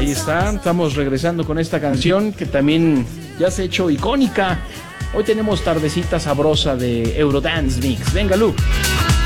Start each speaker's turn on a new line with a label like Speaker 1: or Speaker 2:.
Speaker 1: Ahí está, estamos regresando con esta canción que también ya se ha hecho icónica. Hoy tenemos tardecita sabrosa de Eurodance Mix. Venga, Lu.